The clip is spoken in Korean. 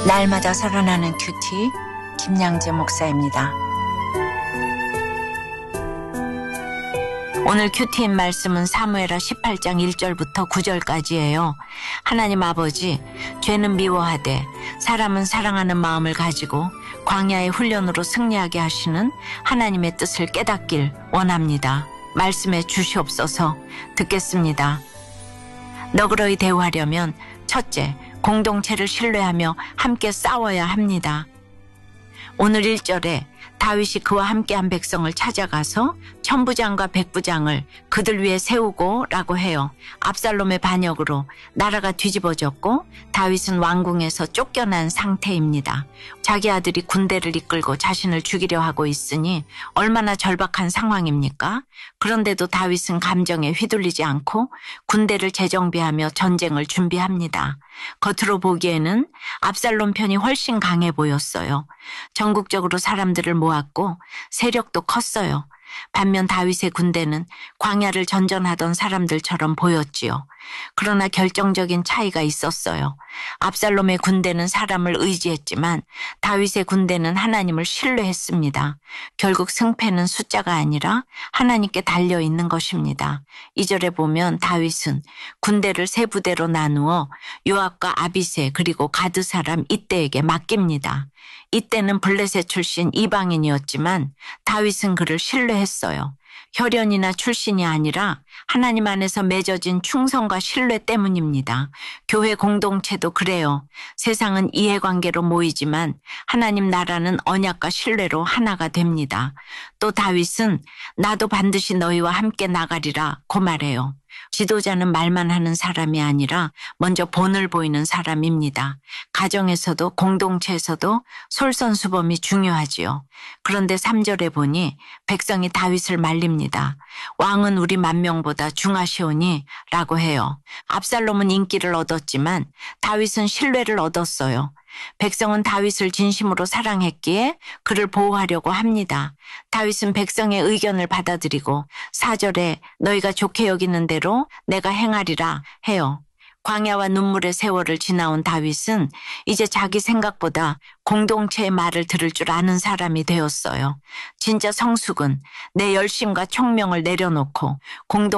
날마다 살아나는 큐티 김양재 목사입니다. 오늘 큐티인 말씀은 사무엘하 18장 1절부터 9절까지예요. 하나님 아버지, 죄는 미워하되 사람은 사랑하는 마음을 가지고 광야의 훈련으로 승리하게 하시는 하나님의 뜻을 깨닫길 원합니다. 말씀해 주시옵소서. 듣겠습니다. 너그러이 대우하려면 첫째, 공동체를 신뢰하며 함께 싸워야 합니다. 오늘 1절에 다윗이 그와 함께한 백성을 찾아가서 천부장과 백부장을 그들 위해 세우고 라고 해요. 압살롬의 반역으로 나라가 뒤집어졌고 다윗은 왕궁에서 쫓겨난 상태입니다. 자기 아들이 군대를 이끌고 자신을 죽이려 하고 있으니 얼마나 절박한 상황입니까? 그런데도 다윗은 감정에 휘둘리지 않고 군대를 재정비하며 전쟁을 준비합니다. 겉으로 보기에는 압살롬 편이 훨씬 강해 보였어요. 전국적으로 사람들을 모았고 세력도 컸어요. 반면 다윗의 군대는 광야를 전전하던 사람들처럼 보였지요. 그러나 결정적인 차이가 있었어요. 압살롬의 군대는 사람을 의지했지만 다윗의 군대는 하나님을 신뢰했습니다. 결국 승패는 숫자가 아니라 하나님께 달려있는 것입니다. 2절에 보면 다윗은 군대를 세 부대로 나누어 요압과 아비새 그리고 가드 사람 이때에게 맡깁니다. 이때는 블레셋 출신 이방인이었지만 다윗은 그를 신뢰했어요. 혈연이나 출신이 아니라 하나님 안에서 맺어진 충성과 신뢰 때문입니다. 교회 공동체도 그래요. 세상은 이해관계로 모이지만 하나님 나라는 언약과 신뢰로 하나가 됩니다. 또 다윗은 나도 반드시 너희와 함께 나가리라 고 말해요. 지도자는 말만 하는 사람이 아니라 먼저 본을 보이는 사람입니다. 가정에서도 공동체에서도 솔선수범이 중요하지요. 그런데 3절에 보니 백성이 다윗을 말립니다. 왕은 우리 만명보다 중하시오니 라고 해요. 압살롬은 인기를 얻었지만 다윗은 신뢰를 얻었어요. 백성은 다윗을 진심으로 사랑했기에 그를 보호하려고 합니다. 다윗은 백성의 의견을 받아들이고 4절에 너희가 좋게 여기는 대로 내가 행하리라 해요. 광야와 눈물의 세월을 지나온 다윗은 이제 자기 생각보다 공동체의 말을 들을 줄 아는 사람이 되었어요. 진짜 성숙은 내 열심과 총명을 내려놓고